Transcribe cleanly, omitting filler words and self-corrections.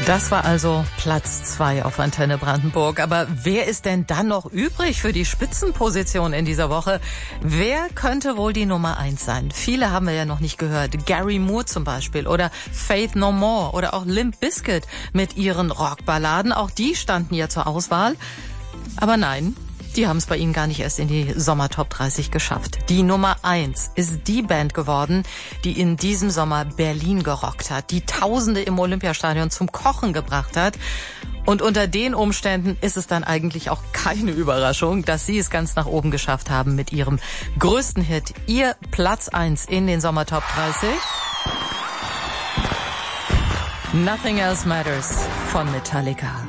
Das war also Platz 2 auf Antenne Brandenburg. Aber wer ist denn dann noch übrig für die Spitzenposition in dieser Woche? Wer könnte wohl die Nummer 1 sein? Viele haben wir ja noch nicht gehört. Gary Moore zum Beispiel oder Faith No More oder auch Limp Bizkit mit ihren Rockballaden. Auch die standen ja zur Auswahl. Aber nein, die haben es bei ihnen gar nicht erst in die Sommertop 30 geschafft. Die Nummer 1 ist die Band geworden, die in diesem Sommer Berlin gerockt hat, die Tausende im Olympiastadion zum Kochen gebracht hat. Und unter den Umständen ist es dann eigentlich auch keine Überraschung, dass sie es ganz nach oben geschafft haben mit ihrem größten Hit. Ihr Platz 1 in den Sommertop 30. Nothing Else Matters von Metallica.